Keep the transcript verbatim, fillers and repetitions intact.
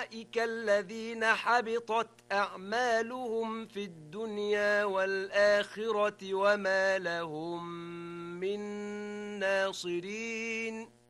أولئك الذين حبطت أعمالهم في الدنيا والآخرة وما لهم من ناصرين